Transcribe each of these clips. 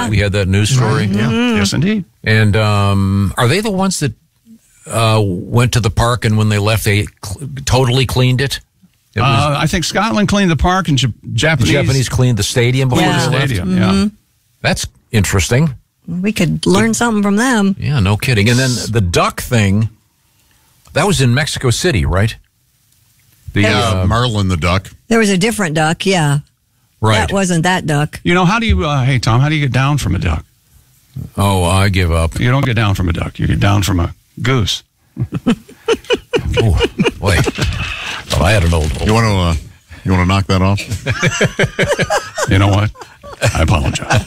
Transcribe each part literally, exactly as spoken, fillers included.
right. We had that news story. Right. Yeah. Mm-hmm. Yes, indeed. And um, are they the ones that uh, went to the park and when they left, they cl- totally cleaned it? it was, uh, I think Scotland cleaned the park and J- Japanese. The Japanese cleaned the stadium before Yeah. they left. Stadium, Mm-hmm. yeah. That's interesting. We could learn something from them. Yeah, no kidding. And then the duck thing, that was in Mexico City, right? The uh, Merlin the duck. There was a different duck, yeah. Right. That wasn't that duck. You know, how do you, uh, hey, Tom, how do you get down from a duck? Oh, I give up. You don't get down from a duck. You get down from a goose. Oh, wait. Well, I had an old. old. You want to uh, you want to knock that off? You know what? I apologize.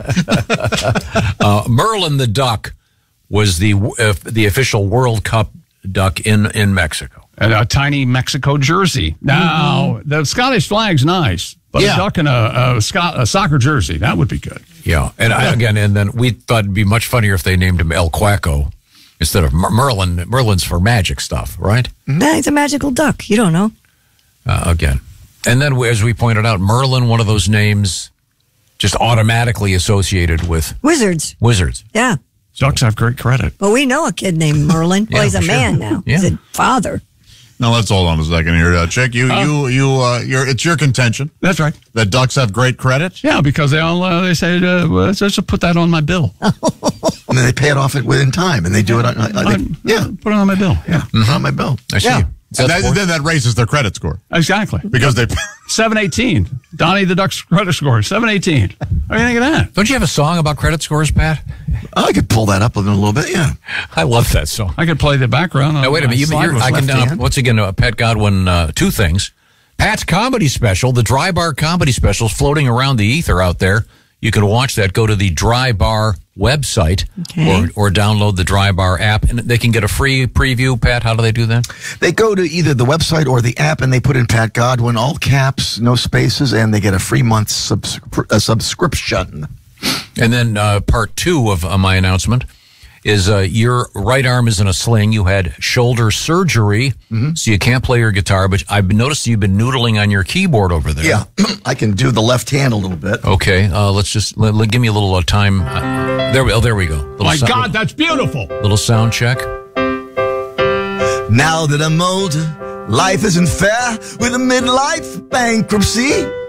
uh, Merlin the duck was the uh, the official World Cup duck in, in Mexico. And a tiny Mexico jersey. Now, mm-hmm. the Scottish flag's nice, but yeah. a duck in a, a, Scot- a soccer jersey, that would be good. Yeah, and I, again, and then we thought it'd be much funnier if they named him El Quaco instead of Mer- Merlin. Merlin's for magic stuff, right? Nah, it's a magical duck. You don't know. Uh, again. And then, as we pointed out, Merlin, one of those names just automatically associated with Wizards. Wizards. Yeah. Ducks have great credit. Well, we know a kid named Merlin. Well, Yeah, he's a for sure. man now. Yeah. He's a father. Now let's hold on a second here, uh, Chick. You, Uh, you, you, uh, you're, it's your contention That's right. that ducks have great credit. Yeah, because they all uh, they say, uh, well, let's just put that on my bill. And then they pay it off within time, and they do it on, uh, they, On- yeah, Put it on my bill. Yeah, put it on my bill. I see. Yeah, Is and that that, for- then that raises their credit score exactly. because they. seven eighteen. Donnie the Duck's credit score, seven eighteen. What do you think of that? Don't you have a song about credit scores, Pat? Oh, I could pull that up a little, little bit, yeah. I love that song. I could play the background. On Now, wait a my minute. You, slide you're, with I can, left uh, hand. once again, uh, Pat Godwin, uh, two things. Pat's comedy special, the Dry Bar comedy special, is floating around the ether out there. You can watch that. Go to the Dry Bar website Okay. or, or download the Dry Bar app, and they can get a free preview. Pat, how do they do that? They go to either the website or the app, and they put in Pat Godwin, all caps, no spaces, and they get a free month subs- a subscription. And then uh, part two of uh, my announcement is uh, your right arm is in a sling. You had shoulder surgery, Mm-hmm. so you can't play your guitar, but I've noticed you've been noodling on your keyboard over there. Yeah, I can do the left hand a little bit. Okay, uh, let's just let, let- give me a little uh, time. Uh, there, we, oh, there we go. Little My sou- God, that's beautiful. Little sound check. Now that I'm older, life isn't fair with a midlife bankruptcy.